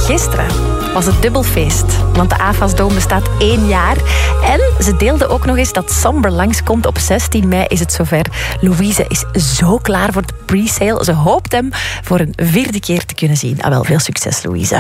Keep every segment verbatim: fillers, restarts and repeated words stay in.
gisteren was het dubbelfeest. Want de A F A S Dome bestaat één jaar. En ze deelde ook nog eens dat Somber langskomt. Op zestien mei is het zover. Louise is zo klaar voor de pre-sale. Ze hoopt hem voor een vierde keer te kunnen zien. Ah, wel, veel succes, Louise.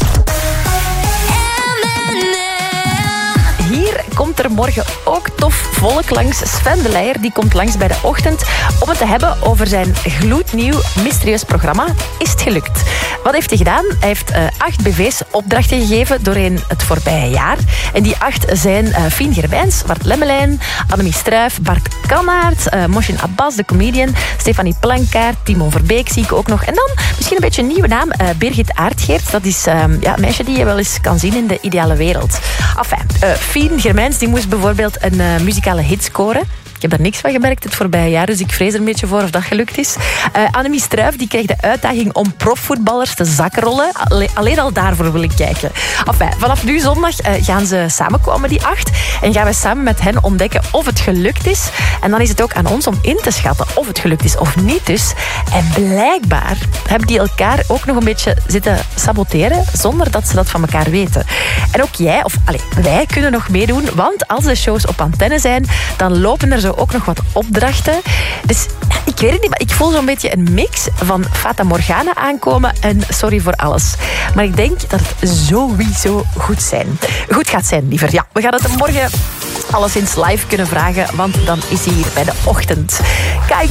Hier komt er morgen ook tof volk langs. Sven de Leijer die komt langs bij de ochtend om het te hebben over zijn gloednieuw mysterieus programma Is het gelukt? Wat heeft hij gedaan? Hij heeft uh, acht B V's opdrachten gegeven doorheen het voorbije jaar. En die acht zijn uh, Fien Gerbijns, Bart Lemmelijn, Annemie Struijf, Bart Kannaert, uh, Moshin Abbas, de comedian, Stefanie Plankaert, Timo Verbeek zie ik ook nog. En dan misschien een beetje een nieuwe naam, uh, Birgit Aardgeert. Dat is uh, ja, een meisje die je wel eens kan zien in de ideale wereld. Enfin, uh, Fien Gerbijns die moest bijvoorbeeld een uh, muzikale hit scoren. Ik heb daar niks van gemerkt het voorbije jaar, dus ik vrees er een beetje voor of dat gelukt is. Uh, Annemie Struijf die kreeg de uitdaging om profvoetballers te zakkenrollen. Allee, alleen al daarvoor wil ik kijken. Enfin, vanaf nu zondag uh, gaan ze samenkomen, die acht. En gaan we samen met hen ontdekken of het gelukt is. En dan is het ook aan ons om in te schatten of het gelukt is of niet dus. En blijkbaar hebben die elkaar ook nog een beetje zitten saboteren, zonder dat ze dat van elkaar weten. En ook jij, of allee, wij kunnen nog meedoen, want als de shows op antenne zijn, dan lopen er zo ook nog wat opdrachten. Dus ja, ik weet het niet, maar ik voel zo'n beetje een mix van Fata Morgana aankomen en sorry voor alles. Maar ik denk dat het sowieso goed zijn. Goed gaat zijn, liever. Ja, we gaan het morgen alleszins live kunnen vragen, want dan is hij hier bij de ochtend. Kai